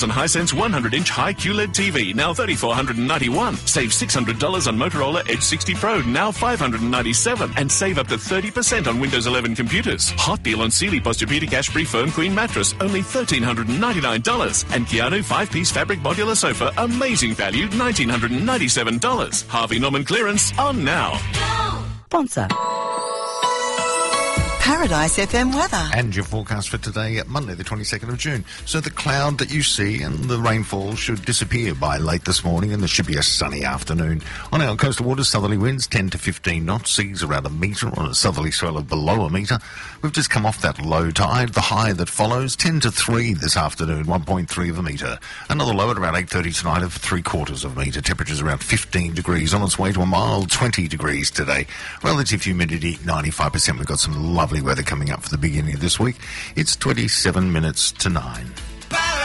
on Hisense 100-inch high QLED TV, now $3,491. Save $600 on Motorola Edge 60 Pro, now $597. And save up to 30% on Windows 11 computers. Hot deal on Sealy Posturepedic Ashbury Firm Queen mattress, only $1,399. And Keanu 5-piece fabric modular sofa, amazing value, $1,997. Harvey Norman clearance on now. Sponsor. Paradise FM weather. And your forecast for today, Monday the 22nd of June. So the cloud that you see and the rainfall should disappear by late this morning, and there should be a sunny afternoon. On our coastal waters, southerly winds 10 to 15 knots, seas around a metre on a southerly swell of below a metre. We've just come off that low tide. The high that follows 10 to 3 this afternoon, 1.3 of a metre. Another low at around 8:30 tonight of 3/4 of a metre. Temperatures around 15 degrees, on its way to a mild 20 degrees today. Relative humidity 95%. We've got some lovely weather coming up for the beginning of this week. It's 27 minutes to 9.